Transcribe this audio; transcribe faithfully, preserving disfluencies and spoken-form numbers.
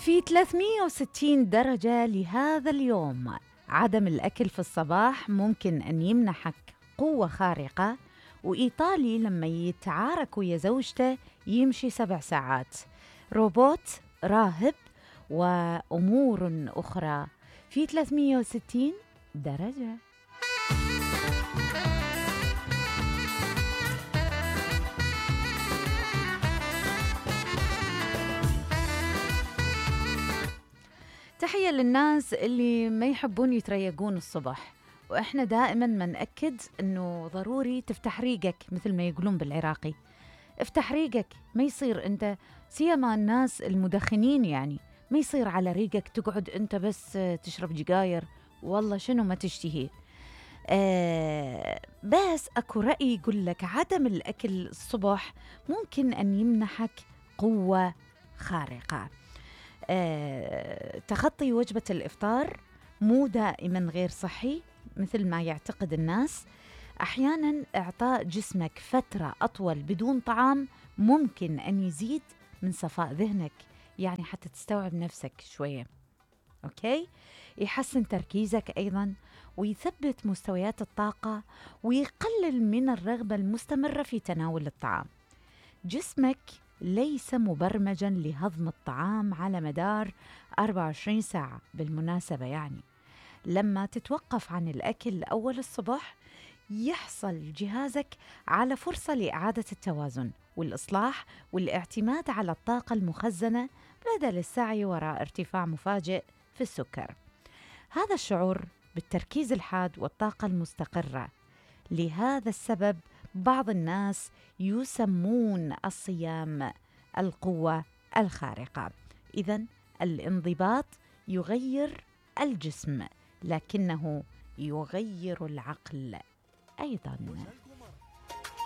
في ثلاثمئة وستين درجة لهذا اليوم. عدم الأكل في الصباح ممكن أن يمنحك قوة خارقة. وإيطالي لما يتعارك ويا زوجته يمشي سبع ساعات. روبوت راهب وأمور أخرى في ثلاثمئة وستين درجة. تحية للناس اللي ما يحبون يتريقون الصبح، وإحنا دائما ما نأكد أنه ضروري تفتح ريقك مثل ما يقولون بالعراقي. افتح ريقك، ما يصير أنت سيما الناس المدخنين، يعني ما يصير على ريقك تقعد أنت بس تشرب جقاير والله شنو ما تشتهي. آه بس أكو رأي يقول لك عدم الأكل الصبح ممكن أن يمنحك قوة خارقة. آه، تخطي وجبة الإفطار مو دائما غير صحي مثل ما يعتقد الناس. أحيانا إعطاء جسمك فترة أطول بدون طعام ممكن أن يزيد من صفاء ذهنك، يعني حتى تستوعب نفسك شوية. أوكي؟ يحسن تركيزك أيضا، ويثبت مستويات الطاقة، ويقلل من الرغبة المستمرة في تناول الطعام. جسمك ليس مبرمجاً لهضم الطعام على مدار أربعة وعشرين ساعة بالمناسبة. يعني لما تتوقف عن الأكل أول الصبح يحصل جهازك على فرصة لإعادة التوازن والإصلاح والاعتماد على الطاقة المخزنة بدل السعي وراء ارتفاع مفاجئ في السكر. هذا الشعور بالتركيز الحاد والطاقة المستقرة. لهذا السبب بعض الناس يسمون الصيام القوة الخارقة. إذن الانضباط يغير الجسم لكنه يغير العقل أيضاً.